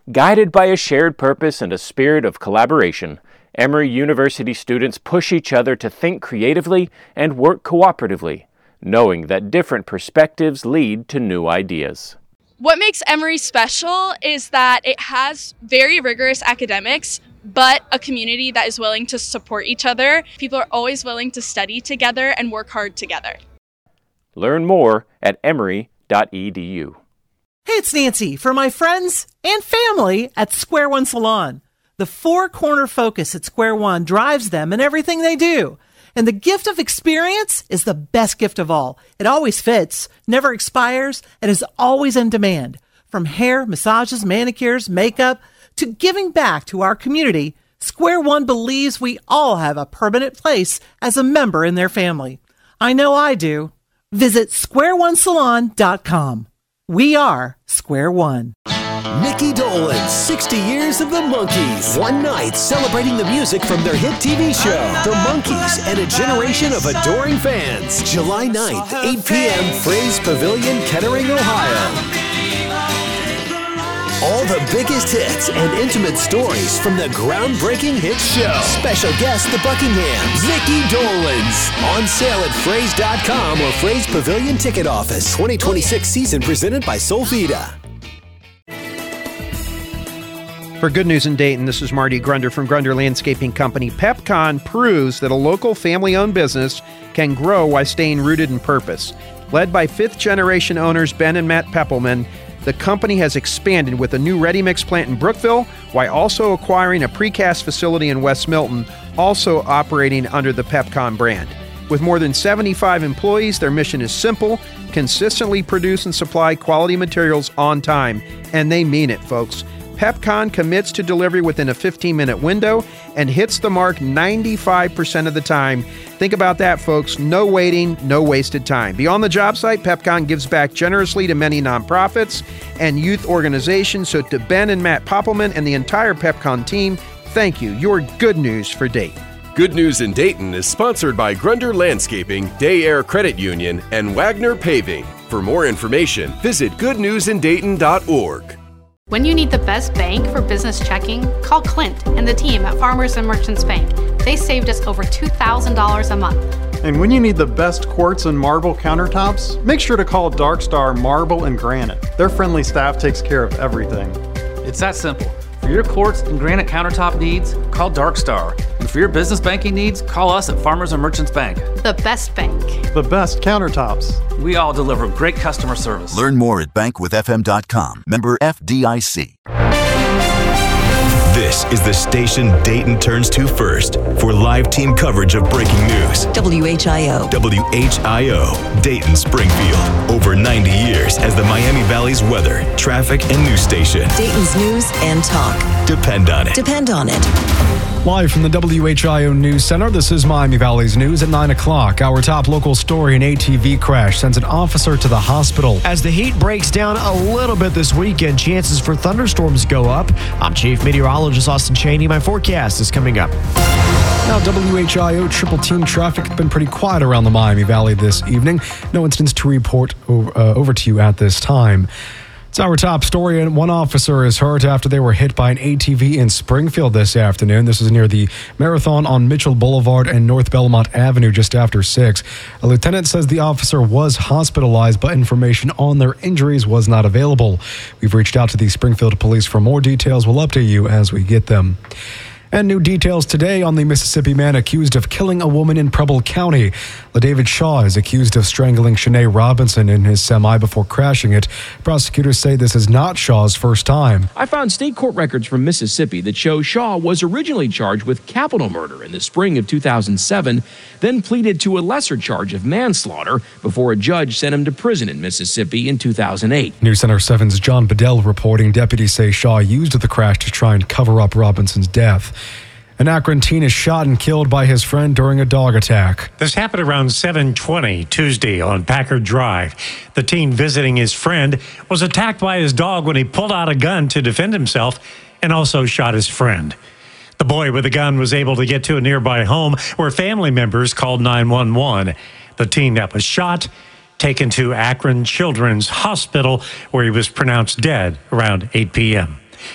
Guided by a shared purpose and a spirit of collaboration, Emory University students push each other to think creatively and work cooperatively, knowing that different perspectives lead to new ideas. What makes Emory special is that it has very rigorous academics, but a community that is willing to support each other. People are always willing to study together and work hard together. Learn more at emory.edu. Hey, it's Nancy for my friends and family at Square One Salon. The four-corner focus at Square One drives them in everything they do. And the gift of experience is the best gift of all. It always fits, never expires, and is always in demand. From hair, massages, manicures, makeup, to giving back to our community, Square One believes we all have a permanent place as a member in their family. I know I do. Visit squareonesalon.com. We are Square One. Mickey Dolenz, 60 Years of the Monkees. One night celebrating the music from their hit TV show, The Monkees, and a generation of adoring fans. July 9th, 8 p.m., Fraze Pavilion, Kettering, Ohio. All the biggest hits and intimate stories from the groundbreaking hit show. Special guest, the Buckinghams, Mickey Dolenz. On sale at Fraze.com or Fraze Pavilion Ticket Office. 2026 season presented by Solvita. For Good News in Dayton, this is Marty Grunder from Grunder Landscaping Company. PepCon proves that a local family-owned business can grow while staying rooted in purpose. Led by fifth-generation owners Ben and Matt Peppelman, the company has expanded with a new ready-mix plant in Brookville while also acquiring a precast facility in West Milton, also operating under the PepCon brand. With more than 75 employees, their mission is simple: consistently produce and supply quality materials on time. And they mean it, folks. PepCon commits to delivery within a 15-minute window and hits the mark 95% of the time. Think about that, folks. No waiting, no wasted time. Beyond the job site, PepCon gives back generously to many nonprofits and youth organizations. So to Ben and Matt Poppelman and the entire PepCon team, thank you. You're good news for Dayton. Good News in Dayton is sponsored by Grunder Landscaping, Day Air Credit Union, and Wagner Paving. For more information, visit goodnewsindayton.org. When you need the best bank for business checking, call Clint and the team at Farmers and Merchants Bank. They saved us over $2,000 a month. And when you need the best quartz and marble countertops, make sure to call Dark Star Marble and Granite. Their friendly staff takes care of everything. It's that simple. For your quartz and granite countertop needs, call Dark Star. And for your business banking needs, call us at Farmers and Merchants Bank. The best bank. The best countertops. We all deliver great customer service. Learn more at bankwithfm.com. Member FDIC. This is the station Dayton turns to first for live team coverage of breaking news. WHIO. WHIO, Dayton Springfield. Over 90 years as the Miami Valley's weather, traffic, and news station. Dayton's news and talk. Depend on it. Depend on it. Live from the WHIO News Center, this is Miami Valley's news at 9 o'clock. Our top local story: an ATV crash sends an officer to the hospital. As the heat breaks down a little bit this weekend, chances for thunderstorms go up. I'm Chief Meteorologist Austin Cheney. My forecast is coming up. Now, WHIO triple team traffic has been pretty quiet around the Miami Valley this evening. No incidents to report over to you at this time. It's our top story, and one officer is hurt after they were hit by an ATV in Springfield this afternoon. This is near the Marathon on Mitchell Boulevard and North Belmont Avenue just after 6. A lieutenant says the officer was hospitalized, but information on their injuries was not available. We've reached out to the Springfield Police for more details. We'll update you as we get them. And new details today on the Mississippi man accused of killing a woman in Preble County. LaDavid Shaw is accused of strangling Shanae Robinson in his semi before crashing it. Prosecutors say this is not Shaw's first time. I found state court records from Mississippi that show Shaw was originally charged with capital murder in the spring of 2007, then pleaded to a lesser charge of manslaughter before a judge sent him to prison in Mississippi in 2008. News Center 7's John Bedell reporting deputies say Shaw used the crash to try and cover up Robinson's death. An Akron teen is shot and killed by his friend during a dog attack. This happened around 7:20 Tuesday on Packard Drive. The teen visiting his friend was attacked by his dog when he pulled out a gun to defend himself and also shot his friend. The boy with the gun was able to get to a nearby home where family members called 911. The teen that was shot taken to Akron Children's Hospital where he was pronounced dead around 8 p.m.